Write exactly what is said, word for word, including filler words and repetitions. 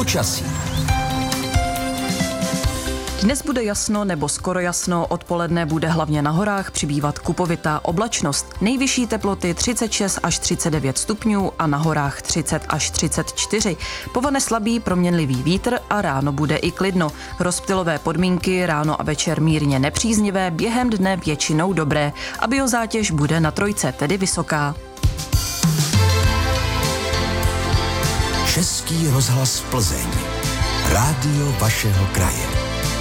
Počasí. Dnes bude jasno nebo skoro jasno, odpoledne bude hlavně na horách přibývat kupovitá oblačnost. Nejvyšší teploty třicet šest až třicet devět stupňů a na horách třicet až třicet čtyři. Povane slabý proměnlivý vítr a ráno bude i klidno. Rozptylové podmínky ráno a večer mírně nepříznivé, během dne většinou dobré a biozátěž bude na trojce, tedy vysoká. Český rozhlas Plzeň. Rádio vašeho kraje.